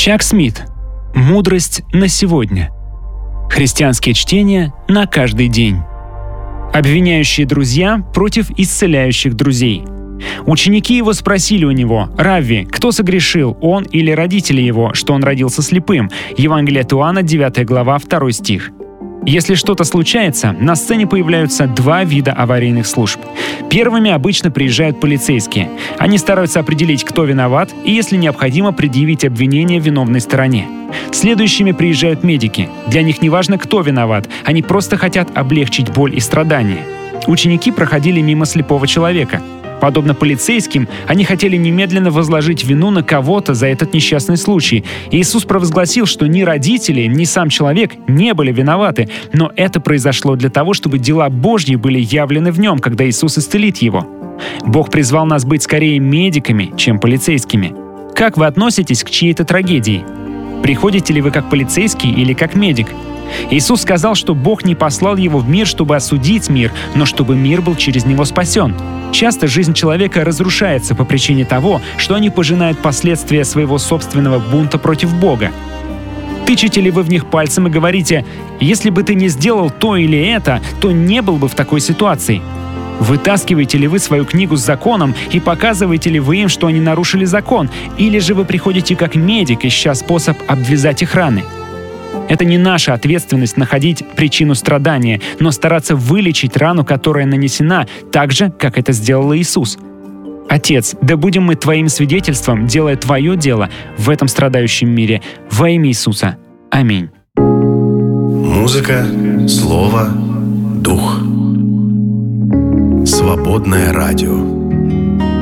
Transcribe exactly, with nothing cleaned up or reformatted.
Чак Смит. Мудрость на сегодня. Христианские чтения на каждый день. Обвиняющие друзья против исцеляющих друзей. Ученики его спросили у него: «Равви, кто согрешил, он или родители его, что он родился слепым?» Евангелие от Иоанна, девятая глава, второй стих. Если что-то случается, на сцене появляются два вида аварийных служб. Первыми обычно приезжают полицейские. Они стараются определить, кто виноват, и, если необходимо, предъявить обвинение виновной стороне. Следующими приезжают медики. Для них не важно, кто виноват, они просто хотят облегчить боль и страдания. Ученики проходили мимо слепого человека. Подобно полицейским, они хотели немедленно возложить вину на кого-то за этот несчастный случай. Иисус провозгласил, что ни родители, ни сам человек не были виноваты, но это произошло для того, чтобы дела Божьи были явлены в нем, когда Иисус исцелит его. Бог призвал нас быть скорее медиками, чем полицейскими. Как вы относитесь к чьей-то трагедии? Приходите ли вы как полицейский или как медик? Иисус сказал, что Бог не послал его в мир, чтобы осудить мир, но чтобы мир был через него спасен. Часто жизнь человека разрушается по причине того, что они пожинают последствия своего собственного бунта против Бога. Тычете ли вы в них пальцем и говорите: «Если бы ты не сделал то или это, то не был бы в такой ситуации»? Вытаскиваете ли вы свою книгу с законом и показываете ли вы им, что они нарушили закон? Или же вы приходите как медик, ища способ обвязать их раны? Это не наша ответственность находить причину страдания, но стараться вылечить рану, которая нанесена, так же, как это сделал Иисус. Отец, да будем мы Твоим свидетельством, делая Твое дело в этом страдающем мире. Во имя Иисуса. Аминь. Музыка, слово, дух. Свободное радио.